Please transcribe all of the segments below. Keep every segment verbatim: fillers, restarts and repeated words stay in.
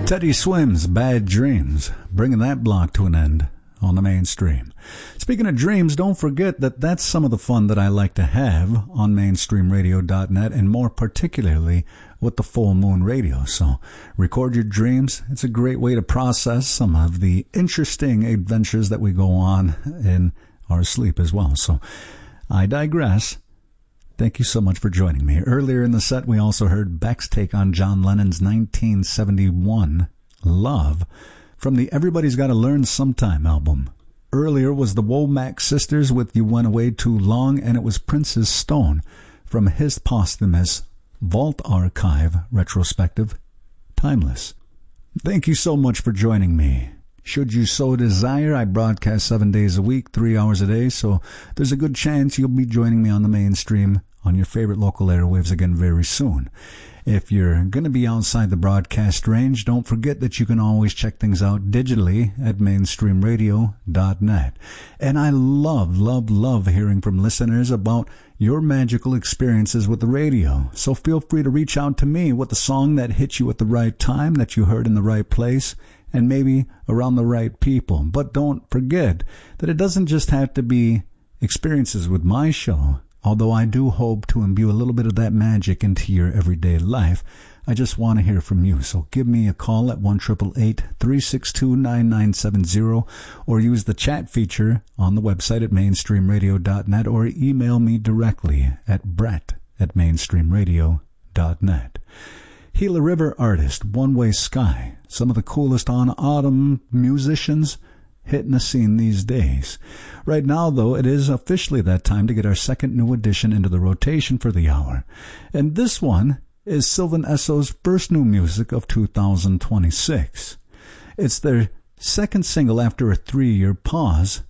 Teddy Swims, Bad Dreams, bringing that block to an end on the mainstream. Speaking of dreams, don't forget that that's some of the fun that I like to have on mainstream radio dot net, and more particularly with the Full Moon Radio. So record your dreams. It's a great way to process some of the interesting adventures that we go on in our sleep as well. So I digress. Thank you so much for joining me. Earlier in the set, we also heard Beck's take on John Lennon's nineteen seventy-one Love from the Everybody's Gotta Learn Sometime album. Earlier was the Womack Sisters with You Went Away Too Long, and it was Prince's Stone from his posthumous Vault Archive retrospective, Timeless. Thank you so much for joining me. Should you so desire, I broadcast seven days a week, three hours a day, so there's a good chance you'll be joining me on the mainstream on your favorite local airwaves again very soon. If you're going to be outside the broadcast range, don't forget that you can always check things out digitally at mainstream radio dot net. And I love, love, love hearing from listeners about your magical experiences with the radio. So feel free to reach out to me with a song that hit you at the right time, that you heard in the right place, and maybe around the right people. But don't forget that it doesn't just have to be experiences with my show. Although I do hope to imbue a little bit of that magic into your everyday life, I just want to hear from you. So give me a call at one eight eight eight, three six two, nine nine seven zero, or use the chat feature on the website at mainstream radio dot net, or email me directly at brett at mainstream radio dot net. Gila River artist One Way Sky, some of the coolest on autumn musicians hitting the scene these days. Right now, though, it is officially that time to get our second new addition into the rotation for the hour. And this one is Sylvan Esso's first new music of two thousand twenty-six. It's their second single after a three-year pause,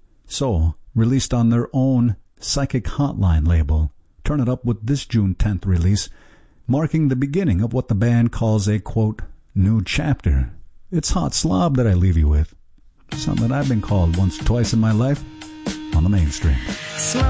so released on their own Psychic Hotline label. Turn it up with this June tenth release, marking the beginning of what the band calls a, quote, new chapter. It's Hot Slob that I leave you with. Something that I've been called once or twice in my life on the mainstream.